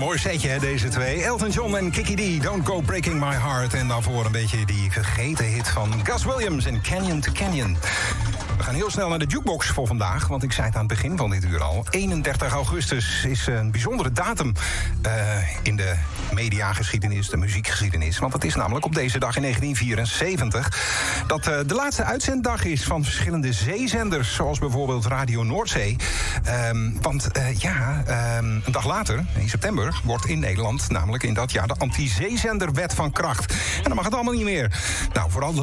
Mooi setje, hè, deze twee. Elton John en Kiki D, Don't Go Breaking My Heart. En daarvoor een beetje die vergeten hit van Gus Williams en Canyon to Canyon. We gaan heel snel naar de jukebox voor vandaag, want ik zei het aan het begin van dit uur al. 31 augustus is een bijzondere datum in de mediageschiedenis, de muziekgeschiedenis. Want het is namelijk op deze dag in 1974... dat de laatste uitzenddag is van verschillende zeezenders, zoals bijvoorbeeld Radio Noordzee. Een dag later, in september, wordt in Nederland namelijk in dat jaar de anti-zeezenderwet van kracht. En dan mag het allemaal niet meer. Nou, vooral de